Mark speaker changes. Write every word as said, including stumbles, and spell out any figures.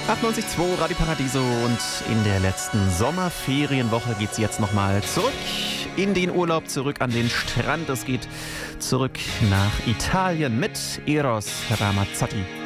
Speaker 1: achtundneunzig Komma zwei Radio Paradiso und in der letzten Sommerferienwoche geht es jetzt nochmal zurück in den Urlaub, zurück an den Strand. Es geht zurück nach Italien mit Eros Ramazzotti.